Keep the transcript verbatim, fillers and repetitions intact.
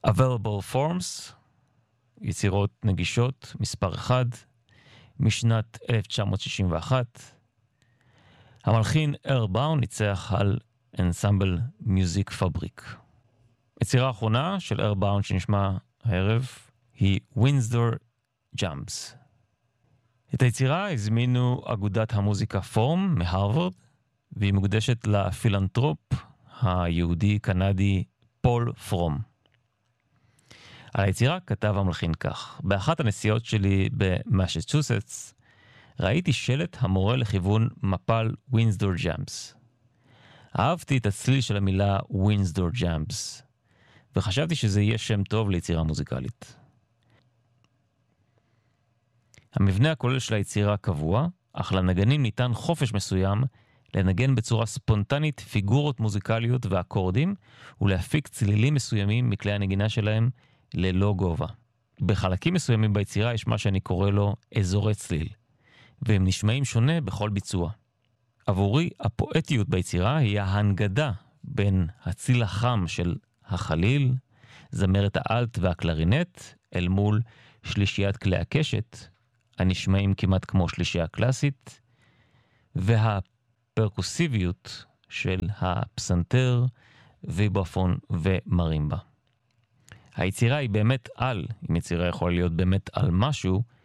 Available Forms, יצירות נגישות, מספר אחד, משנת אלף תשע מאות שישים ואחת. המלחין ארל בראון ניצח על אנסמבל מיוזיק פבריק. יצירה האחרונה של ארל בראון שנשמע הערב היא Windsor Jams. את היצירה הזמינו אגודת המוזיקה פורם מהרווארד, והיא מוקדשת לפילנטרופ היהודי-קנדי פול פרום. על היצירה כתב המלחין כך: באחת הנסיעות שלי במסצ'וסטס ראיתי שלט המורה לכיוון מפל ווינסדור ג'אמס. אהבתי את הצליל של המילה ווינסדור ג'אמס, וחשבתי שזה יהיה שם טוב ליצירה מוזיקלית. המבנה הכולל של היצירה קבוע, אך לנגנים ניתן חופש מסוים לנגן בצורה ספונטנית פיגורות מוזיקליות ואקורדים, ולהפיק צלילים מסוימים מכלי הנגינה שלהם ללא גובה. בחלקים מסוימים ביצירה יש מה שאני קורא לו אזורי צליל, והם נשמעים שונה בכל ביצוע. עבורי הפואטיות ביצירה היא ההנגדה בין הציל החם של החליל, זמרת האלט והקלרינט, אל מול שלישיית כלי הקשת, הנשמעים כמעט כמו שלישייה קלאסית, והפרקוסיביות של הפסנתר, ויברפון ומרימבה. היצירה היא באמת על, אם יצירה יכולה להיות באמת על משהו,